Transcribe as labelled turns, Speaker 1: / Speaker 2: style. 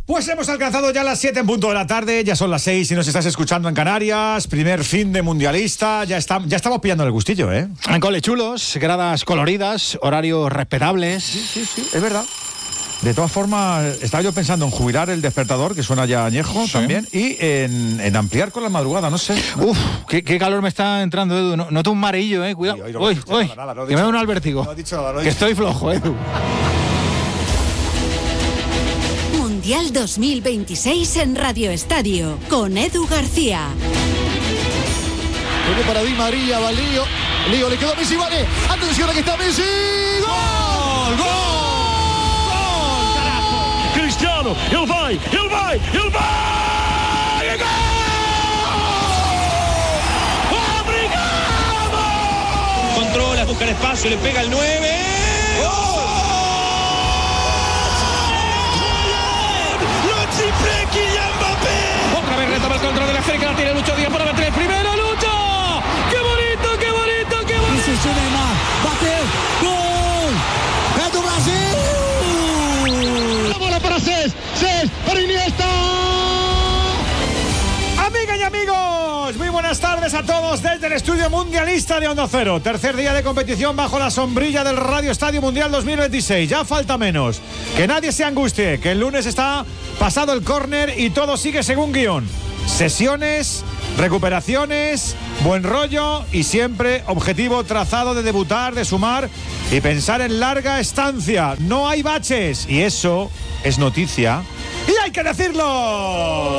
Speaker 1: Pues hemos alcanzado ya las 7 en punto de la tarde, ya son las 6 si nos estás escuchando en Canarias, primer fin de mundialista, ya estamos pillando el gustillo, ¿eh?
Speaker 2: Cole chulos, gradas coloridas, horarios respetables.
Speaker 1: Sí, es verdad. De todas formas, estaba yo pensando en jubilar el despertador, que suena ya añejo también, y en ampliar con la madrugada, no sé.
Speaker 2: Uf, qué calor me está entrando, Edu. Noto un mareillo, cuidado. Uy, que me da un albertigo.
Speaker 1: No he dicho nada,
Speaker 2: que estoy flojo, Edu.
Speaker 3: Mundial 2026 en Radio Estadio, con Edu García.
Speaker 4: Viene para Di María, va Lío, le quedó a Messi, vale. Atención, aquí está Messi. ¡Gol!
Speaker 5: ¡Gol! Carajo! Cristiano, ele vai! E gol! ¡Obrigado!
Speaker 6: Controla, busca el espacio, le pega el 9.
Speaker 5: Otra vez retoma el control de la cerca, la tiene Lucho Díaz para meter el primero. ¡Lucho! ¡Qué bonito!
Speaker 4: Isso, Neymar, bateu, gol! É do Brasil! La bola para Cés para Iniesta!
Speaker 1: Amigas y amigos, muy buenas tardes a todos desde el estudio mundialista de Onda Cero. Tercer día de competición bajo la sombrilla del Radio Estadio Mundial 2026. Ya falta menos. Que nadie se angustie, que el lunes está pasado el córner y todo sigue según guión. Sesiones, recuperaciones, buen rollo y siempre objetivo trazado de debutar, de sumar y pensar en larga estancia. No hay baches y eso es noticia y hay que decirlo.